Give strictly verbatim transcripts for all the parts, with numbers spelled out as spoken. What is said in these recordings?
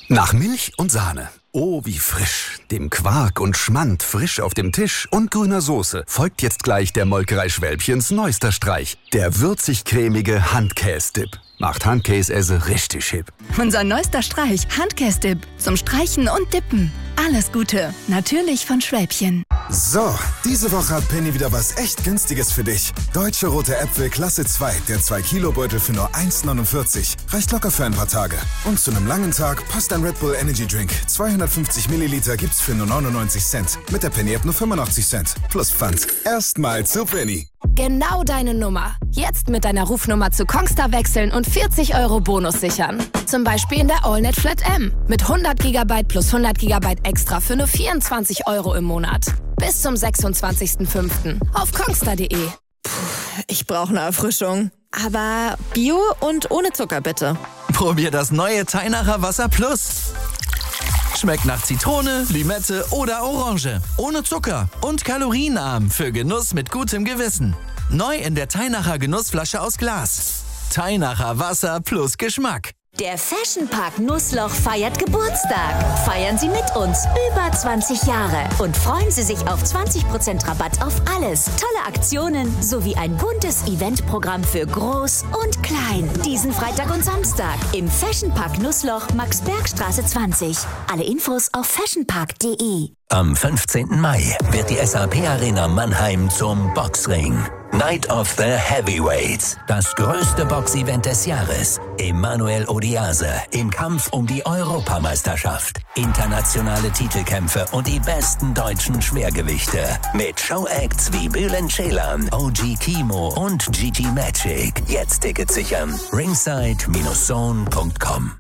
Nach Milch und Sahne. Oh, wie frisch. Dem Quark und Schmand frisch auf dem Tisch und grüner Soße folgt jetzt gleich der Molkerei Schwälbchens neuester Streich. Der würzig-cremige Handkäse-Dip. Macht Handkäse richtig hip. Unser neuester Streich, Handkäse-Dip. Zum Streichen und Dippen. Alles Gute. Natürlich von Schwälbchen. So, diese Woche hat Penny wieder was echt Günstiges für dich. Deutsche rote Äpfel Klasse zwei, der zwei Kilo Beutel für nur eins neunundvierzig. Reicht locker für ein paar Tage. Und zu einem langen Tag passt ein Red Bull Energy Drink. zweihundertfünfzig Milliliter gibt's für nur neunundneunzig Cent. Mit der Penny-App nur fünfundachtzig Cent. Plus Pfand. Erstmal zu Penny. Genau deine Nummer. Jetzt mit deiner Rufnummer zu Kongstar wechseln und vierzig Euro Bonus sichern. Zum Beispiel in der AllNet Flat M. Mit hundert Gigabyte plus hundert Gigabyte extra für nur vierundzwanzig Euro im Monat. Bis zum sechsundzwanzigsten fünften auf kongstar punkt de. Ich brauche eine Erfrischung. Aber Bio und ohne Zucker bitte. Probier das neue Teinacher Wasser Plus. Schmeckt nach Zitrone, Limette oder Orange. Ohne Zucker und kalorienarm für Genuss mit gutem Gewissen. Neu in der Teinacher Genussflasche aus Glas. Teinacher Wasser plus Geschmack. Der Fashion Park Nussloch feiert Geburtstag. Feiern Sie mit uns über zwanzig Jahre und freuen Sie sich auf zwanzig Prozent Rabatt auf alles, tolle Aktionen sowie ein buntes Eventprogramm für Groß und Klein. Diesen Freitag und Samstag im Fashion Park Nussloch, Maxbergstraße zwanzig. Alle Infos auf fashionpark punkt de. Am fünfzehnten Mai wird die S A P Arena Mannheim zum Boxring. Night of the Heavyweights. Das größte Boxevent des Jahres. Emmanuel Odiase im Kampf um die Europameisterschaft. Internationale Titelkämpfe und die besten deutschen Schwergewichte. Mit Showacts wie Bülent Ceylan, O G Kimo und Gigi Magic. Jetzt Tickets sichern. ringside Bindestrich zone punkt com.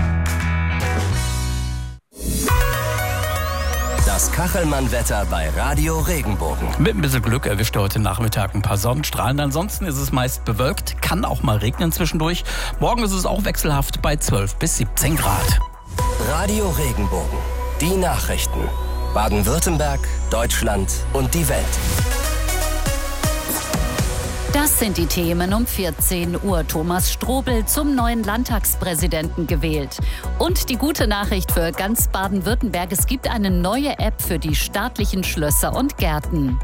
Das Kachelmann-Wetter bei Radio Regenbogen. Mit ein bisschen Glück erwischt er heute Nachmittag ein paar Sonnenstrahlen. Ansonsten ist es meist bewölkt, kann auch mal regnen zwischendurch. Morgen ist es auch wechselhaft bei zwölf bis siebzehn Grad. Radio Regenbogen. Die Nachrichten. Baden-Württemberg, Deutschland und die Welt. Das sind die Themen um vierzehn Uhr. Thomas Strobel zum neuen Landtagspräsidenten gewählt. Und die gute Nachricht für ganz Baden-Württemberg: Es gibt eine neue App für die staatlichen Schlösser und Gärten.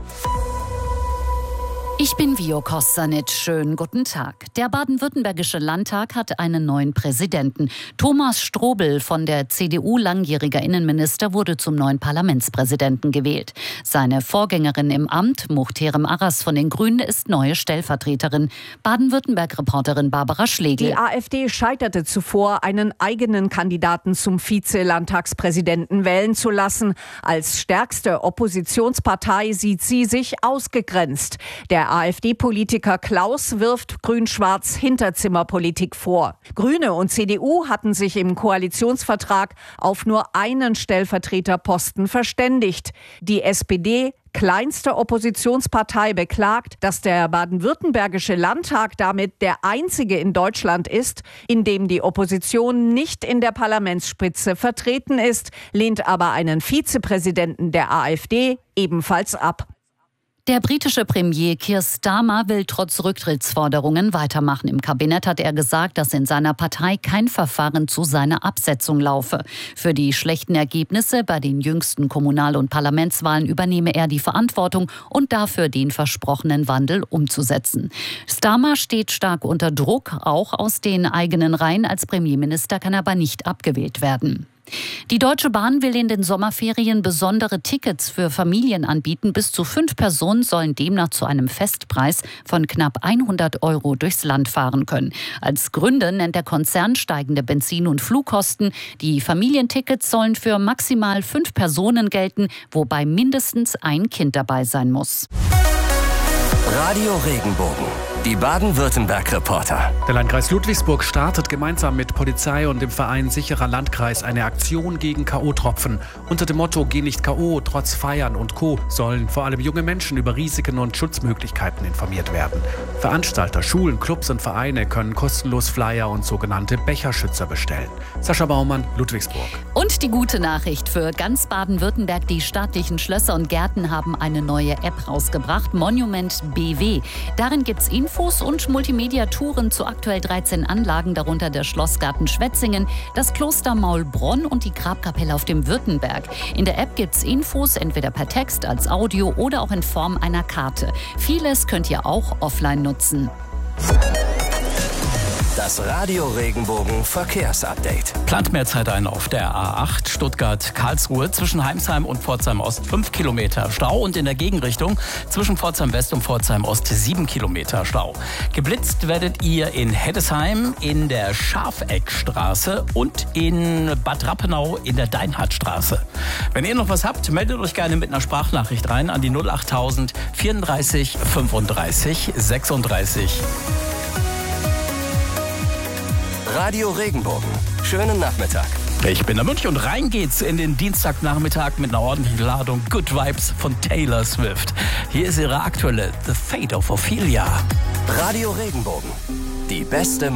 Ich bin Vio Kostanic. Schönen guten Tag. Der baden-württembergische Landtag hat einen neuen Präsidenten. Thomas Strobel von der C D U, langjähriger Innenminister, wurde zum neuen Parlamentspräsidenten gewählt. Seine Vorgängerin im Amt, Muchterem Arras von den Grünen, ist neue Stellvertreterin. Baden-Württemberg-Reporterin Barbara Schlegel. Die AfD scheiterte zuvor, einen eigenen Kandidaten zum Vize-Landtagspräsidenten wählen zu lassen. Als stärkste Oppositionspartei sieht sie sich ausgegrenzt. Der AfD-Politiker Klaus wirft Grün-Schwarz Hinterzimmerpolitik vor. Grüne und C D U hatten sich im Koalitionsvertrag auf nur einen Stellvertreterposten verständigt. Die S P D, kleinste Oppositionspartei, beklagt, dass der baden-württembergische Landtag damit der einzige in Deutschland ist, in dem die Opposition nicht in der Parlamentsspitze vertreten ist, lehnt aber einen Vizepräsidenten der AfD ebenfalls ab. Der britische Premier Keir Starmer will trotz Rücktrittsforderungen weitermachen. Im Kabinett hat er gesagt, dass in seiner Partei kein Verfahren zu seiner Absetzung laufe. Für die schlechten Ergebnisse bei den jüngsten Kommunal- und Parlamentswahlen übernehme er die Verantwortung und dafür den versprochenen Wandel umzusetzen. Starmer steht stark unter Druck, auch aus den eigenen Reihen. Als Premierminister kann er aber nicht abgewählt werden. Die Deutsche Bahn will in den Sommerferien besondere Tickets für Familien anbieten. Bis zu fünf Personen sollen demnach zu einem Festpreis von knapp hundert Euro durchs Land fahren können. Als Gründe nennt der Konzern steigende Benzin- und Flugkosten. Die Familientickets sollen für maximal fünf Personen gelten, wobei mindestens ein Kind dabei sein muss. Radio Regenbogen. Die Baden-Württemberg-Reporter. Der Landkreis Ludwigsburg startet gemeinsam mit Polizei und dem Verein Sicherer Landkreis eine Aktion gegen K O-Tropfen. Unter dem Motto "Geh nicht K O, trotz Feiern und Co." sollen vor allem junge Menschen über Risiken und Schutzmöglichkeiten informiert werden. Veranstalter, Schulen, Clubs und Vereine können kostenlos Flyer und sogenannte Becherschützer bestellen. Sascha Baumann, Ludwigsburg. Und die gute Nachricht für ganz Baden-Württemberg: Die staatlichen Schlösser und Gärten haben eine neue App rausgebracht, Monument B W. Darin gibt's Infos Infos und Multimedia-Touren zu aktuell dreizehn Anlagen, darunter der Schlossgarten Schwetzingen, das Kloster Maulbronn und die Grabkapelle auf dem Württemberg. In der App gibt's Infos entweder per Text, als Audio oder auch in Form einer Karte. Vieles könnt ihr auch offline nutzen. Das Radio Regenbogen Verkehrsupdate. Plant mehr Zeit ein auf der A acht Stuttgart-Karlsruhe zwischen Heimsheim und Pforzheim Ost fünf Kilometer Stau und in der Gegenrichtung zwischen Pforzheim West und Pforzheim Ost sieben Kilometer Stau. Geblitzt werdet ihr in Heddesheim, in der Schafeckstraße und in Bad Rappenau in der Deinhardtstraße. Wenn ihr noch was habt, meldet euch gerne mit einer Sprachnachricht rein an die null achttausend vierunddreißig fünfunddreißig sechsunddreißig. Radio Regenbogen. Schönen Nachmittag. Ich bin der Münch und rein geht's in den Dienstagnachmittag mit einer ordentlichen Ladung Good Vibes von Taylor Swift. Hier ist ihre aktuelle The Fate of Ophelia. Radio Regenbogen. Die beste